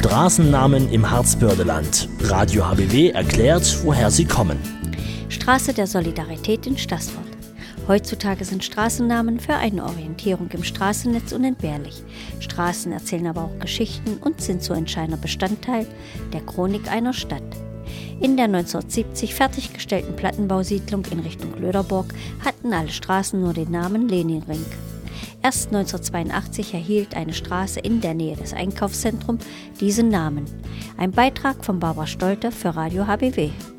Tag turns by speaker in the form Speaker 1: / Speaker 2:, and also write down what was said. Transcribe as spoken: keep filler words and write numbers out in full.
Speaker 1: Straßennamen im Harzbördeland. Radio H B W erklärt, woher sie kommen.
Speaker 2: Straße der Solidarität in Staßfurt. Heutzutage sind Straßennamen für eine Orientierung im Straßennetz unentbehrlich. Straßen erzählen aber auch Geschichten und sind so entscheidender Bestandteil der Chronik einer Stadt. In der neunzehnhundertsiebzig fertiggestellten Plattenbausiedlung in Richtung Löderborg hatten alle Straßen nur den Namen Leninring. Erst neunzehnhundertzweiundachtzig erhielt eine Straße in der Nähe des Einkaufszentrums diesen Namen. Ein Beitrag von Barbara Stolte für Radio H B W.